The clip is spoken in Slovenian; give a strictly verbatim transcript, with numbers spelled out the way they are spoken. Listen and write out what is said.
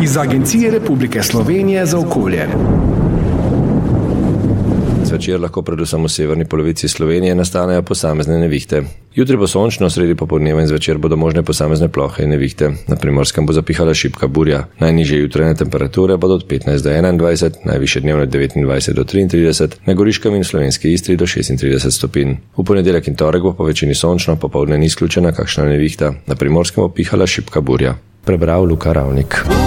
iz Agencije Republike Slovenije za okolje. Zvečer lahko predvsem v severni polovici Slovenije nastanejo posamezne nevihte. Jutri bo sončno, sredi popoldneva in zvečer bodo možne posamezne plohe in nevihte. Na Primorskem bo zapihala šibka burja. Najnižje jutrajne temperature bodo od petnajst do enaindvajset, najvišje dnevne devetindvajset do triintrideset, na Goriškem in Slovenski Istri do šestintrideset stopinj. V ponedeljek in torek bo po večini sončno, popoldne ni izključena kakšna nevihta. Na Primorskem bo pihala šibka burja. Prebral Luka Ravnik.